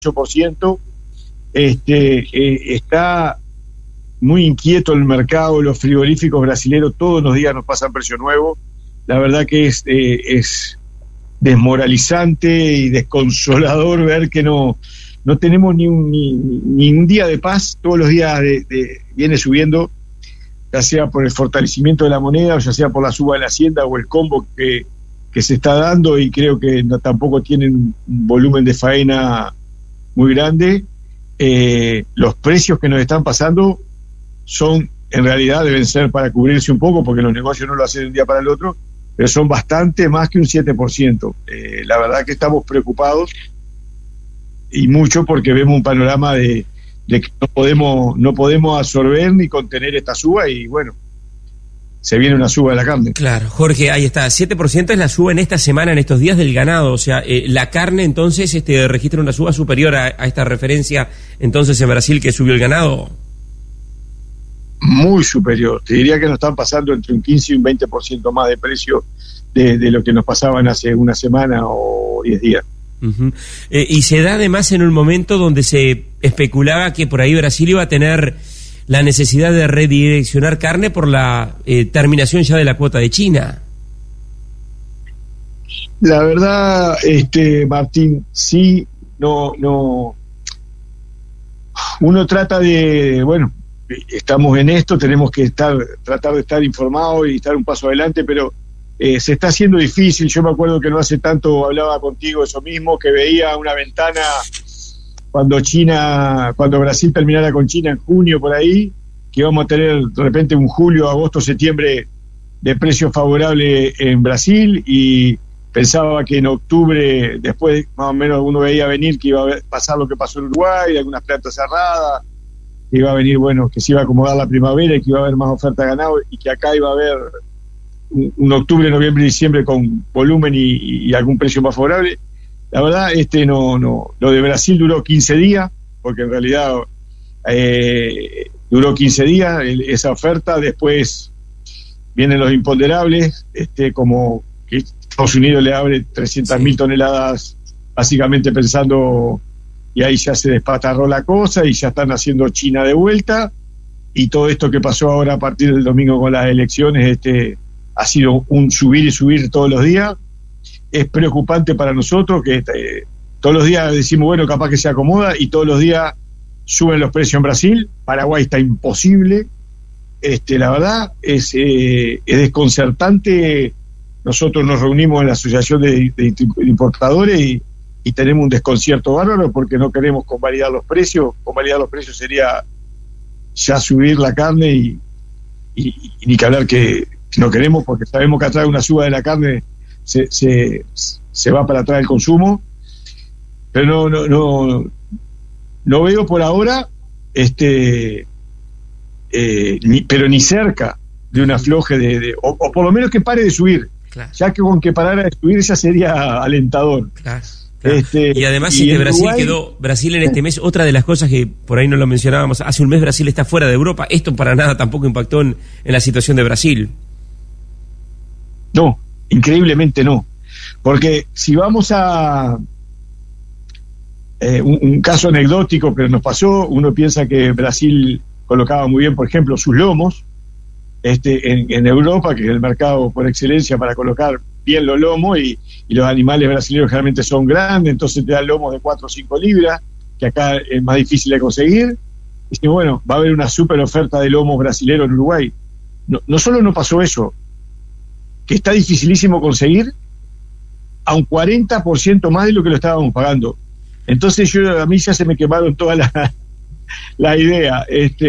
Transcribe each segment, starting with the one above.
8%. Está muy inquieto el mercado, los frigoríficos brasileños todos los días nos pasan precio nuevo. La verdad que es desmoralizante y desconsolador ver que no tenemos ni un día de paz. Todos los días viene subiendo, ya sea por el fortalecimiento de la moneda, o ya sea por la suba de la hacienda o el combo que se está dando, y creo que tampoco tienen un volumen de faena muy grande. Los precios que nos están pasando en realidad deben ser para cubrirse un poco, porque los negocios no lo hacen de un día para el otro, pero son bastante más que un 7%. La verdad que estamos preocupados, y mucho, porque vemos un panorama de que no podemos absorber ni contener esta suba, y bueno, se viene una suba de la carne. Claro, Jorge, ahí está, 7% es la suba en esta semana, en estos días del ganado, o sea, la carne entonces registra una suba superior a esta referencia entonces en Brasil que subió el ganado. Muy superior, te diría que nos están pasando entre un 15 y un 20% más de precio de lo que nos pasaban hace una semana o 10 días. Uh-huh. Y se da además en un momento donde se especulaba que por ahí Brasil iba a tener la necesidad de redireccionar carne por la terminación ya de la cuota de China. La verdad, Martín, sí, no. Uno trata de, bueno, estamos en esto, tenemos que tratar de estar informados y estar un paso adelante, pero se está haciendo difícil. Yo me acuerdo que no hace tanto hablaba contigo eso mismo, que veía una ventana cuando Brasil terminara con China en junio por ahí, que íbamos a tener de repente un julio, agosto, septiembre de precio favorable en Brasil, y pensaba que en octubre, después más o menos uno veía venir que iba a pasar lo que pasó en Uruguay, algunas plantas cerradas, que iba a venir, bueno, que se iba a acomodar la primavera y que iba a haber más oferta de ganado, y que acá iba a haber un octubre, noviembre y diciembre con volumen y algún precio más favorable. La verdad, lo de Brasil duró 15 días, porque en realidad duró 15 días esa oferta. Después vienen los imponderables, como que Estados Unidos le abre 300.000 toneladas, básicamente pensando, y ahí ya se despatarró la cosa, y ya están haciendo China de vuelta, y todo esto que pasó ahora a partir del domingo con las elecciones, ha sido un subir y subir todos los días. Es preocupante para nosotros que todos los días decimos, bueno, capaz que se acomoda, y todos los días suben los precios en Brasil. Paraguay está imposible. La verdad es desconcertante. Nosotros nos reunimos en la Asociación de Importadores y tenemos un desconcierto bárbaro, porque no queremos convalidar los precios. Convalidar los precios sería ya subir la carne, y ni que hablar que no queremos, porque sabemos que atrás de una suba de la carne se va para atrás el consumo. Pero no veo por ahora pero ni cerca de un afloje o por lo menos que pare de subir. Claro. Ya que con que parara de subir ya sería alentador. Claro. Y además Brasil en este mes, otra de las cosas que por ahí no lo mencionábamos, hace un mes Brasil está fuera de Europa. Esto para nada tampoco impactó en la situación de Brasil. No, increíblemente no, porque si vamos a un caso anecdótico que nos pasó, uno piensa que Brasil colocaba muy bien, por ejemplo, sus lomos en Europa, que es el mercado por excelencia para colocar bien los lomos, y los animales brasileños generalmente son grandes, entonces te dan lomos de 4 o 5 libras, que acá es más difícil de conseguir. Y bueno, va a haber una súper oferta de lomos brasileños en Uruguay. No solo no pasó eso, que está dificilísimo conseguir a un 40% más de lo que lo estábamos pagando. Entonces a mí ya se me quemaron toda la idea.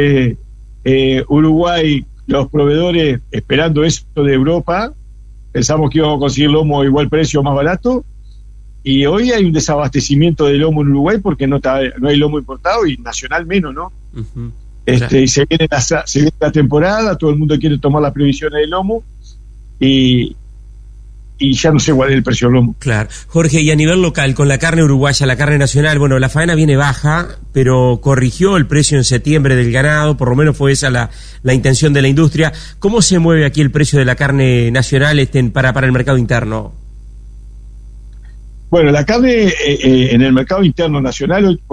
Uruguay, los proveedores esperando eso de Europa, pensamos que íbamos a conseguir lomo a igual precio o más barato, y hoy hay un desabastecimiento de lomo en Uruguay porque no hay lomo importado, y nacional menos, ¿no? Uh-huh. Y se viene la temporada, todo el mundo quiere tomar las previsiones del lomo, y ya no sé cuál es el precio del lomo. Claro. Jorge, y a nivel local, con la carne uruguaya, la carne nacional, bueno, la faena viene baja, pero corrigió el precio en septiembre del ganado, por lo menos fue esa la intención de la industria. ¿Cómo se mueve aquí el precio de la carne nacional para el mercado interno? Bueno, la carne en el mercado interno nacional hoy